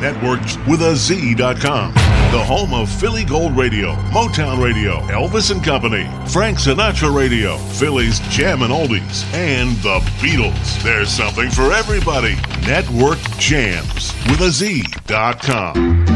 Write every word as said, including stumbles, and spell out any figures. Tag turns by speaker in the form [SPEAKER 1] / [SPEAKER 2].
[SPEAKER 1] Networked with a Z dot com. The home of Philly Gold Radio, Motown Radio, Elvis and Company, Frank Sinatra Radio, Philly's Jammin' Oldies, and the Beatles. There's something for everybody. Networked Jams with a Z dot com.